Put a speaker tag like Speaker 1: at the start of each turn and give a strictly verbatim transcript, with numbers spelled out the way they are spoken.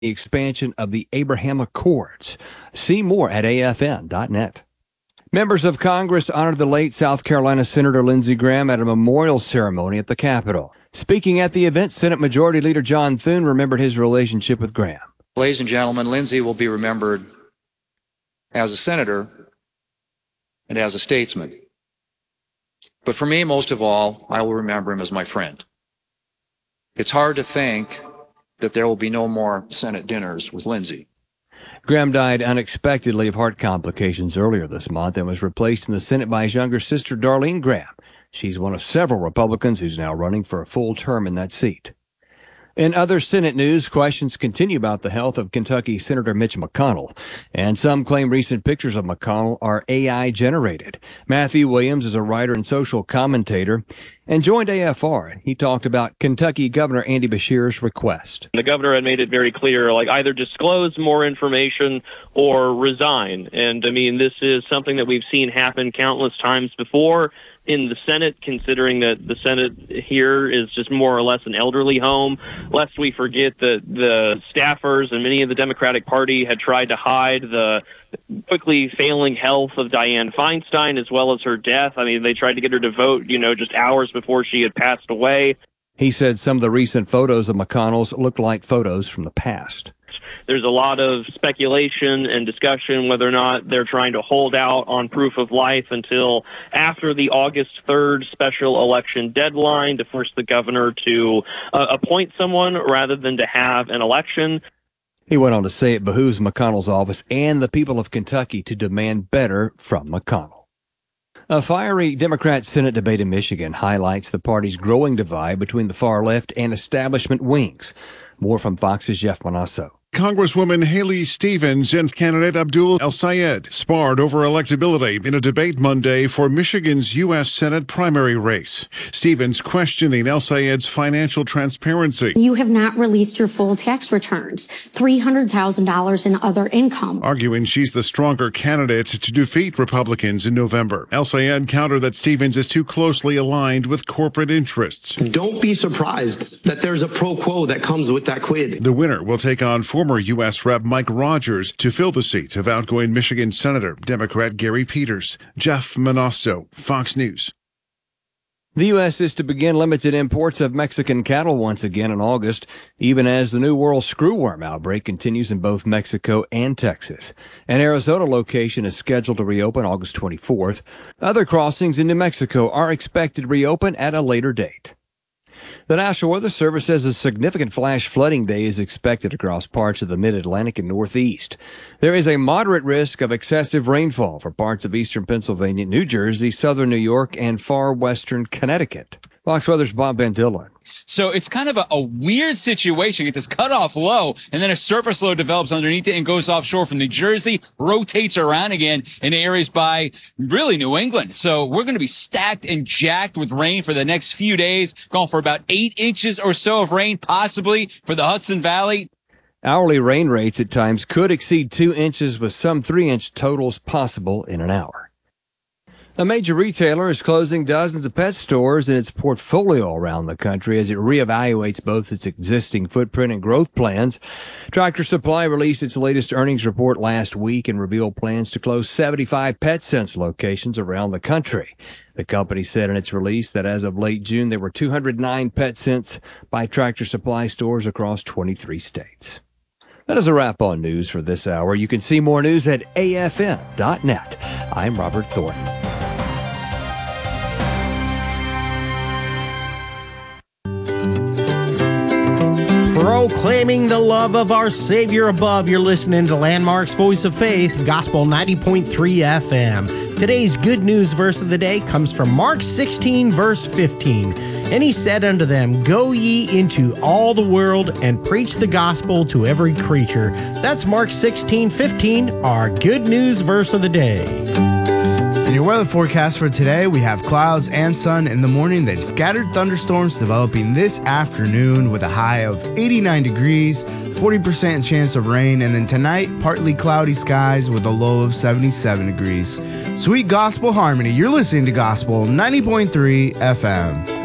Speaker 1: the expansion of the Abraham Accords. See more at A F N dot net. Members of Congress honored the late South Carolina Senator Lindsey Graham at a memorial ceremony at the Capitol. Speaking at the event, Senate Majority Leader John Thune remembered his relationship with Graham.
Speaker 2: Ladies and gentlemen, Lindsey will be remembered as a senator and as a statesman. But for me, most of all, I will remember him as my friend. It's hard to think that there will be no more Senate dinners with Lindsey.
Speaker 1: Graham died unexpectedly of heart complications earlier this month and was replaced in the Senate by his younger sister, Darlene Graham. She's one of several Republicans who's now running for a full term in that seat. In other Senate news, questions continue about the health of Kentucky Senator Mitch McConnell, and some claim recent pictures of McConnell are A I generated. Matthew Williams is a writer and social commentator and joined A F R. He talked about Kentucky Governor Andy Beshear's request.
Speaker 3: The governor had made it very clear, like, either disclose more information or resign. And, I mean, this is something that we've seen happen countless times before in the Senate, considering that the Senate here is just more or less an elderly home. Lest we forget that the staffers and many of the Democratic Party had tried to hide the quickly failing health of Dianne Feinstein as well as her death. I mean, they tried to get her to vote, you know, just hours before she had passed away.
Speaker 1: He said some of the recent photos of McConnell's looked like photos from the past.
Speaker 3: There's a lot of speculation and discussion whether or not they're trying to hold out on proof of life until after the August third special election deadline to force the governor to uh, appoint someone rather than to have an election.
Speaker 1: He went on to say it behooves McConnell's office and the people of Kentucky to demand better from McConnell. A fiery Democrat Senate debate in Michigan highlights the party's growing divide between the far left and establishment wings. More from Fox's Jeff Manasso.
Speaker 4: Congresswoman Haley Stevens and candidate Abdul El-Sayed sparred over electability in a debate Monday for Michigan's U S Senate primary race. Stevens questioning El-Sayed's financial transparency.
Speaker 5: You have not released your full tax returns, three hundred thousand dollars in other income.
Speaker 4: Arguing she's the stronger candidate to defeat Republicans in November. El-Sayed countered that Stevens is too closely aligned with corporate interests.
Speaker 6: Don't be surprised that there's a pro quo that comes with that quid.
Speaker 4: The winner will take on four Former U S Rep Mike Rogers to fill the seat of outgoing Michigan Senator Democrat Gary Peters. Jeff Manasso, Fox News.
Speaker 1: The U S is to begin limited imports of Mexican cattle once again in August, even as the New World screwworm outbreak continues in both Mexico and Texas. An Arizona location is scheduled to reopen August twenty-fourth. Other crossings in New Mexico are expected to reopen at a later date. The National Weather Service says a significant flash flooding day is expected across parts of the mid-Atlantic and Northeast. There is a moderate risk of excessive rainfall for parts of eastern Pennsylvania, New Jersey, southern New York, and far western Connecticut. Fox Weather's Bob Van Dillon.
Speaker 7: So it's kind of a, a weird situation. You get this cutoff low, and then a surface low develops underneath it and goes offshore from New Jersey, rotates around again in areas by really New England. So we're going to be stacked and jacked with rain for the next few days, going for about eight inches or so of rain, possibly for the Hudson Valley.
Speaker 1: Hourly rain rates at times could exceed two inches with some three-inch totals possible in an hour. A major retailer is closing dozens of pet stores in its portfolio around the country as it reevaluates both its existing footprint and growth plans. Tractor Supply released its latest earnings report last week and revealed plans to close seventy-five PetSense locations around the country. The company said in its release that as of late June, there were two hundred nine PetSense by Tractor Supply stores across twenty-three states. That is a wrap on news for this hour. You can see more news at A F N dot net. I'm Robert Thornton.
Speaker 8: Proclaiming the love of our Savior above, you're listening to Landmark's Voice of Faith, Gospel ninety point three F M. Today's good news verse of the day comes from Mark sixteen, verse fifteen. And he said unto them, Go ye into all the world and preach the gospel to every creature. That's Mark sixteen, fifteen, our good news verse of the day.
Speaker 9: In your weather forecast for today, we have clouds and sun in the morning, then scattered thunderstorms developing this afternoon with a high of eighty-nine degrees, forty percent chance of rain, and then tonight, partly cloudy skies with a low of seventy-seven degrees. Sweet gospel harmony, you're listening to Gospel ninety point three F M.